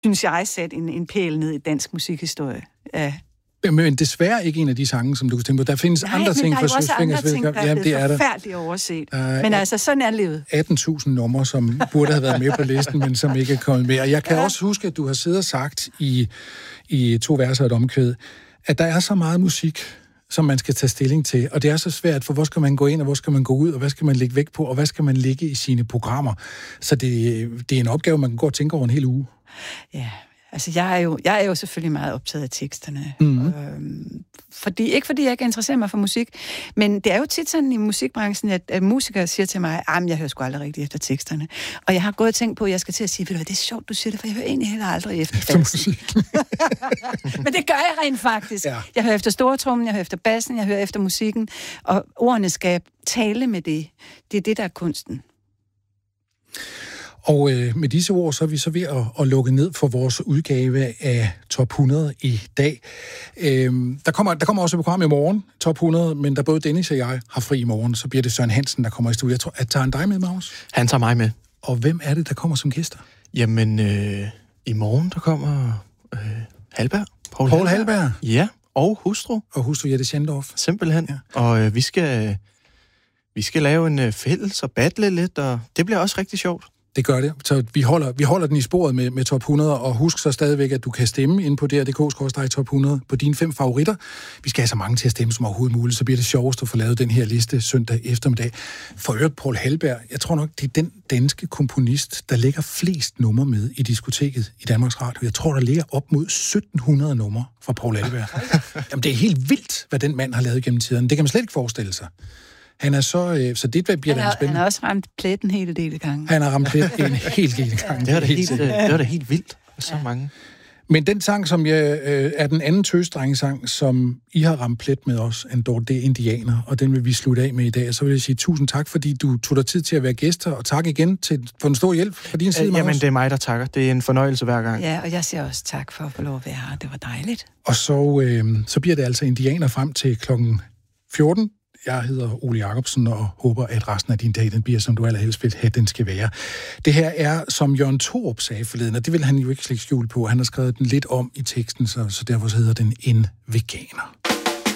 synes jeg, sætte en pæl ned i dansk musikhistorie. Ja. Men desværre ikke en af de sange, som du kan tænke på. Der findes andre ting for Søsfingers vedkommende. Nej, men der er jo også andre ting, der er forfærdeligt overset. Men altså, sådan er livet. 18.000 numre, som burde have været med på listen, men som ikke er kommet med. Og jeg kan også huske, at du har siddet og sagt i 2 verser og et omkvæd, at der er så meget musik, som man skal tage stilling til. Og det er så svært, for hvor skal man gå ind, og hvor skal man gå ud, og hvad skal man lægge vægt på, og hvad skal man lægge i sine programmer. Så det er en opgave, man kan gå og tænke over en hel uge. Ja. Altså, jeg er jo selvfølgelig meget optaget af teksterne. Ikke fordi jeg ikke interesserer mig for musik, men det er jo tit sådan i musikbranchen, at musikere siger til mig, jeg hører sgu aldrig rigtig efter teksterne. Og jeg har gået og tænkt på, at jeg skal til at sige, ved du hvad, det er sjovt, du siger det, for jeg hører egentlig heller aldrig efter musik. Men det gør jeg rent faktisk. Ja. Jeg hører efter stortrummen, jeg hører efter bassen, jeg hører efter musikken, og ordene skal tale med det. Det er det, der er kunsten. Og med disse ord, så er vi så ved at lukke ned for vores udgave af Top 100 i dag. Der kommer også et program i morgen, Top 100, men da både Dennis og jeg har fri i morgen, så bliver det Søren Hansen, der kommer i studiet. Jeg tror, at tager han dig med, Magnus? Han tager mig med. Og hvem er det, der kommer som gæster? Jamen, i morgen, der kommer Halberg. Poul Halberg? Ja, og hustru. Og hustru Jette Schendorf. Simpelthen. Ja. Og vi skal lave en fælles og battle lidt, og det bliver også rigtig sjovt. Det gør det. Så vi holder den i sporet med Top 100, og husk så stadigvæk, at du kan stemme ind på dr.dk/Top 100 på dine 5 favoritter. Vi skal have så mange til at stemme som overhovedet muligt, så bliver det sjovest at få lavet den her liste søndag eftermiddag. For øvrigt, Poul Halberg, jeg tror nok, det er den danske komponist, der lægger flest numre med i diskoteket i Danmarks Radio. Jeg tror, der ligger op mod 1700 numre fra Poul Halberg. Jamen, det er helt vildt, hvad den mand har lavet gennem tiden. Det kan man slet ikke forestille sig. Han er så det bliver der spændende. Han har også ramt plet en hel del gange. Han har ramt plet en hel del gange. Det er da helt vildt. Så mange. Men den sang, som er den anden tøsdrengesang, som I har ramt plet med os, Andor, det er Indianer, og den vil vi slutte af med i dag. Så vil jeg sige tusind tak, fordi du tog dig tid til at være gæster, og tak igen for en stor hjælp fra din side, Jamen, det er mig, der takker. Det er en fornøjelse hver gang. Ja, og jeg siger også tak for at få lov at være her. Det var dejligt. Og så bliver det altså Indianer frem til klokken 14. Jeg hedder Ole Jacobsen og håber, at resten af din dag, den bliver, som du allerhelst vil have, den skal være. Det her er, som Jørgen Thorup sagde forleden, og det vil han jo ikke slække skjul på. Han har skrevet den lidt om i teksten, så derfor hedder den En Veganer.